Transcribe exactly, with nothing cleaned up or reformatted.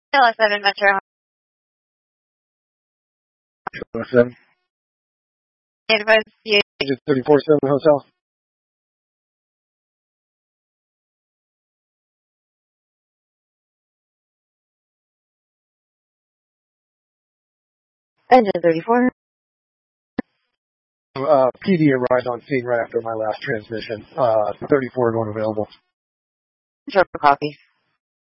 L seven Metro. seven. Advice thirty-four seven Hotel. Engine thirty-four. Uh, P D arrived on scene right after my last transmission. Uh, thirty-four going available. Sure, copy.